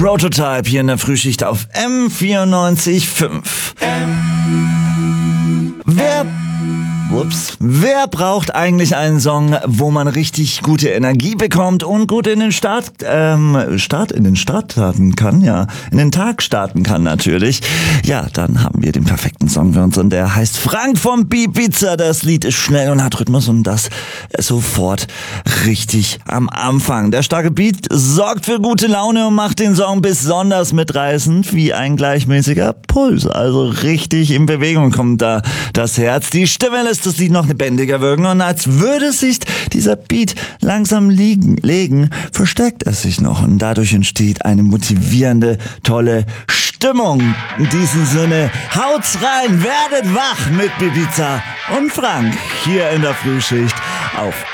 Prototype hier in der Frühschicht auf M94.5. Wer braucht eigentlich einen Song, wo man richtig gute Energie bekommt und gut in den Tag starten kann natürlich. Ja, dann haben wir den perfekten Song für uns und der heißt Frank vom Ibiza. Das Lied ist schnell und hat Rhythmus und das sofort richtig am Anfang. Der starke Beat sorgt für gute Laune und macht den Song besonders mitreißend wie ein gleichmäßiger Puls. Also richtig in Bewegung kommt da das Herz. Die Stimme lässt das Lied noch lebendiger wirken und als würde sich dieser Beat langsam legen, verstärkt es sich noch und dadurch entsteht eine motivierende, tolle Stimmung. In diesem Sinne, haut's rein, werdet wach mit Ibiza und Frank hier in der Frühschicht auf